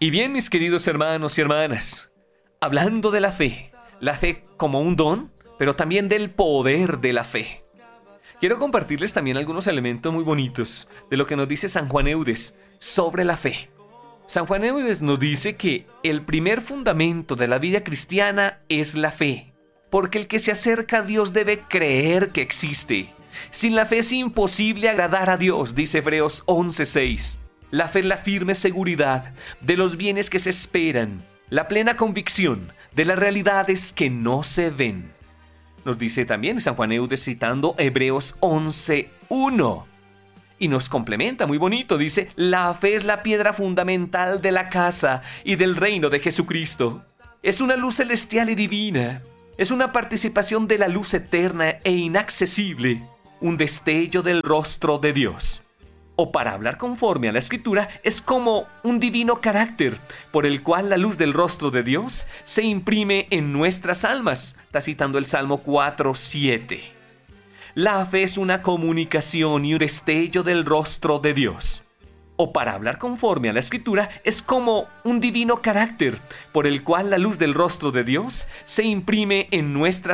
Y bien, mis queridos hermanos y hermanas, hablando de la fe como un don, pero también del poder de la fe. Quiero compartirles también algunos elementos muy bonitos de lo que nos dice San Juan Eudes sobre la fe. San Juan Eudes nos dice que el primer fundamento de la vida cristiana es la fe, porque el que se acerca a Dios debe creer que existe. Sin la fe es imposible agradar a Dios, dice Hebreos 11:6. La fe es la firme seguridad de los bienes que se esperan, la plena convicción de las realidades que no se ven. Nos dice también San Juan Eudes citando Hebreos 11:1. Y nos complementa muy bonito, dice, la fe es la piedra fundamental de la casa y del reino de Jesucristo. Es una luz celestial y divina. Es una participación de la luz eterna e inaccesible, un destello del rostro de Dios. O para hablar conforme a la Escritura, es como un divino carácter, por el cual la luz del rostro de Dios se imprime en nuestras almas. Está citando el Salmo 4:7. La fe es una comunicación y un destello del rostro de Dios. O para hablar conforme a la Escritura, es como un divino carácter, por el cual la luz del rostro de Dios se imprime en nuestras